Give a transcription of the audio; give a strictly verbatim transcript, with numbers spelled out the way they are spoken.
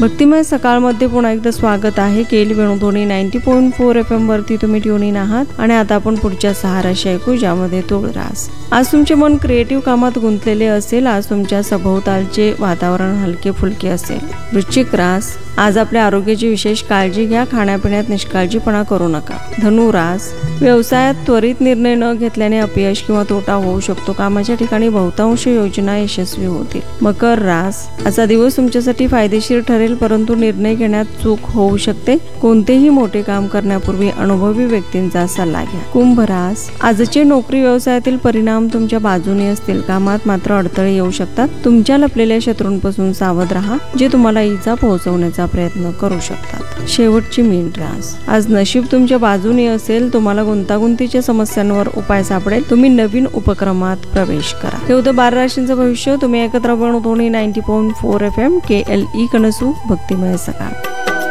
भक्तिमय सकाळमध्ये पुन्हा एकदा स्वागत आहे. केली वेणुध्वनी नव्वद पॉईंट चार एफ एम वरती तुम्ही ट्यून इन आहात आणि आता आपण पुढच्या सहा राशी ऐकू, ज्यामध्ये तुळरास. आज तुमचे मन क्रिएटिव्ह कामात गुंतलेले असेल. आज तुमच्या सभोवतालचे वातावरण हलके फुलके असेल. वृश्चिक रास, आज आपल्या आरोग्याची विशेष काळजी घ्या. खाण्यापिण्यात निष्काळजीपणा करू नका. धनुरास, व्यवसायात त्वरित निर्णय न घेतल्याने अपयश किंवा तोटा होऊ शकतो. कामाच्या ठिकाणी बहुतांश योजना यशस्वी होतील. मकर रास, आजचा दिवस तुमच्यासाठी फायदेशीर ठरेल, परंतु निर्णय घेण्यात चूक होऊ शकते. कोणतेही मोठे काम करण्यापूर्वी अनुभवी व्यक्तींचा सल्ला घ्या. कुंभ रास, आजचे नोकरी व्यवसायातील परिणाम तुमच्या बाजूने असतील. कामात मात्र अडथळे येऊ शकतात. तुमच्या लपलेल्या शत्रूंपासून सावध राहा, जे तुम्हाला इजा पोहोचवण्याचा प्रयत्न करू शकतात. शेवटची मीन रास, आज नशीब तुमच्या बाजूने असेल. तुम्हाला गुंतागुंतीच्या समस्यांवर उपाय सापडेल. तुम्ही नवीन उपक्रमात प्रवेश करा. हे होतं बारा राशींचं भविष्य. तुम्ही एकत्र बनवतो नव्वद पॉईंट चार एफ एम के एल ई कणसू भक्तिमय सकाळ.